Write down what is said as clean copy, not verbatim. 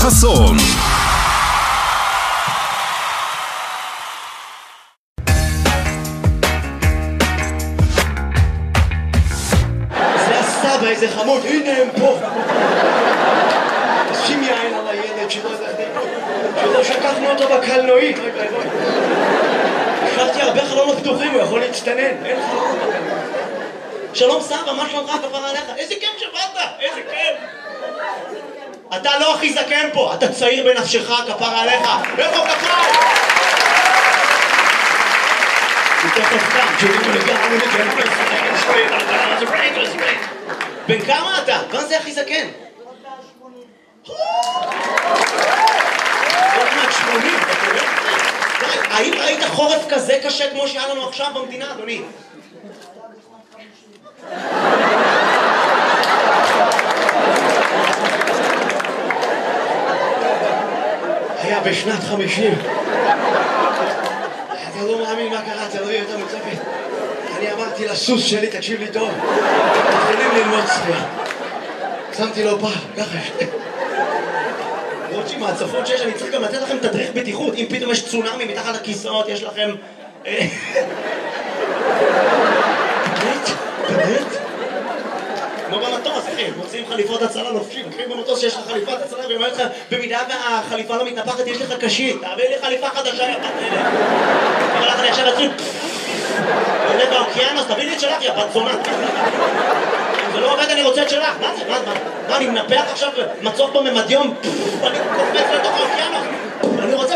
חסון. זה הסבא, איזה חמוד, הנה הם פה. שים יין על הילד שלא שקחנו אותו בקלנועית. השארתי הרבה חלונות פתוחים, הוא יכול להצטנן, אין חלונות בקלנועית. שלום סבא, מה שלומך? כפרה עליך? איזה כיף שבאת, איזה כיף. אתה לא הכי זקן פה, אתה צעיר בנפשך, כפרה עליך. איפה כפיים? הוא תכף כאן, בן כמה אתה? מה זה הכי זקן? עוד מעט 80, אתה יודע? האם ראית חורף כזה קשה כמו שהיה לנו עכשיו במדינה, אדוני? היה בשנת 50. אתה לא מאמין מה קרה, אתה לא יודע יותר מצפת. אני אמרתי לסוס שלי, תקשיב לי טוב, מתחילים ללמוד שחייה. שמתי לו פעם, ככה. למרות שעם ההצפות שיש, אני צריך גם לתת לכם תדריך בטיחות. אם פתאום יש צונאמי מתחת לכיסאות, יש לכם... באמת? כמו במטוס, אחי, מוצאים חליפות הצלה לובשים. אחי, במטוס שיש לך חליפת הצלה, והיא אומרת לך, במידה והחליפה לא מתנפחת, יש לך קשית. תעביר לי חליפה חדשה, יא בת אלה. אבל לך, אני עכשיו אצלי... עולה באוקיינוס, תביא לי את שלך, יא בת זונה. אם זה לא עובד, אני רוצה את שלך. מה זה? מה, אני מנפח עכשיו מצוף בממדיום? אני קופץ לתוך האוקיינוס.